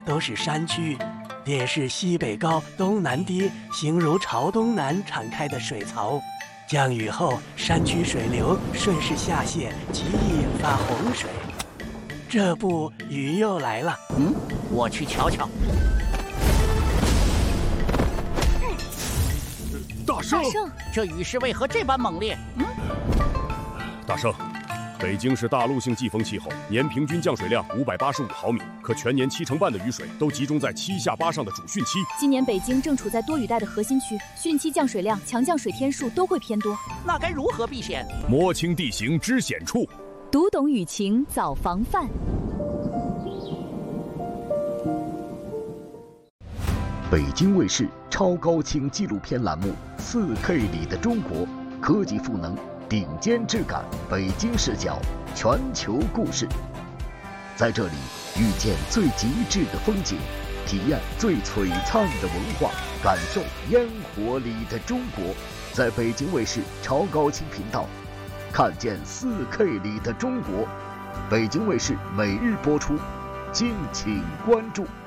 都是山区，也是西北高东南低，形如朝东南敞开的水槽。降雨后，山区水流顺势下泄，极易引发洪水。这不，雨又来了。 我去瞧瞧。 大圣， 这雨势为何这般猛烈？ 大圣，北京是大陆性季风气候，年平均降水量585毫米，可全年7成半的雨水都集中在7下8上的主汛期。 今年北京正处在多雨带的核心区，汛期降水量、强降水天数都会偏多。 那该如何避险？ 摸清地形知险处， 读懂雨情早防范。 北京卫视超高清纪录片栏目4K 里的中国，科技赋能，顶尖质感，北京视角，全球故事。在这里遇见最极致的风景，体验最璀璨的文化，感受烟火里的中国。在北京卫视超高清频道，看见4K 里的中国。北京卫视每日播出，敬请关注。